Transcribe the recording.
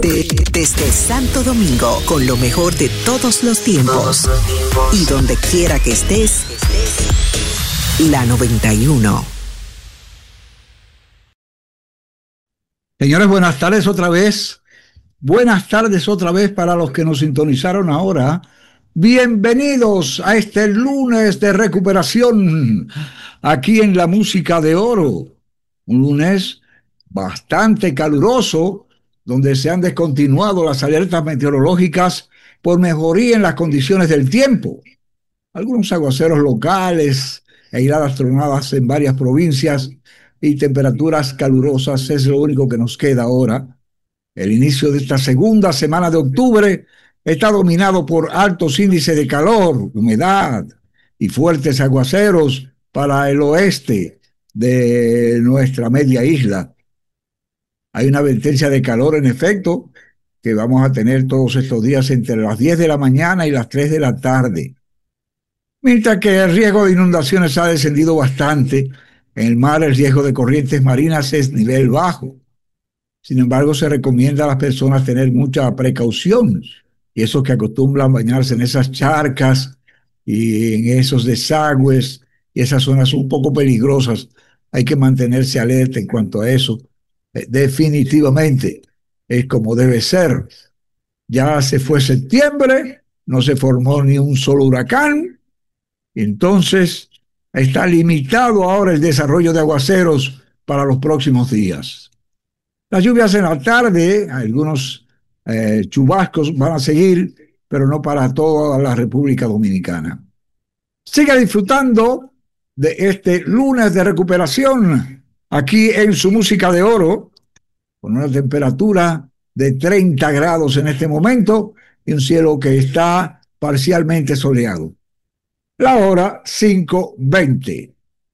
Desde Santo Domingo, con lo mejor de todos los tiempos. Y donde quiera que estés, la 91. Señores, buenas tardes otra vez. Buenas tardes otra vez para los que nos sintonizaron ahora. Bienvenidos a este lunes de recuperación aquí en La Música de Oro. Un lunes bastante caluroso, donde se han descontinuado las alertas meteorológicas por mejoría en las condiciones del tiempo. Algunos aguaceros locales, aisladas tronadas en varias provincias y temperaturas calurosas es lo único que nos queda ahora. El inicio de esta segunda semana de octubre está dominado por altos índices de calor, humedad y fuertes aguaceros para el oeste de nuestra media isla. Hay una advertencia de calor, en efecto, que vamos a tener todos estos días entre las 10 de la mañana y las 3 de la tarde. Mientras que el riesgo de inundaciones ha descendido bastante, en el mar el riesgo de corrientes marinas es nivel bajo. Sin embargo, se recomienda a las personas tener mucha precaución, y esos que acostumbran bañarse en esas charcas y en esos desagües y esas zonas un poco peligrosas, hay que mantenerse alerta en cuanto a eso. Definitivamente es como debe ser. Ya se fue septiembre, no se formó ni un solo huracán, entonces está limitado ahora el desarrollo de aguaceros para los próximos días. Las lluvias en la tarde, algunos chubascos van a seguir, pero no para toda la República Dominicana. Siga disfrutando de este lunes de recuperación aquí en su Música de Oro, con una temperatura de 30 grados en este momento y un cielo que está parcialmente soleado. La hora 5:20.